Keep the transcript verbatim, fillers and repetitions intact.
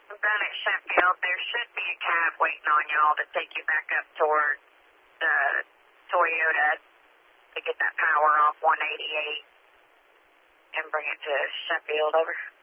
Down at Sheffield, there should be a cab waiting on y'all to take you back up toward the Toyota to get that power off one eighty-eight and bring it to Sheffield. Over.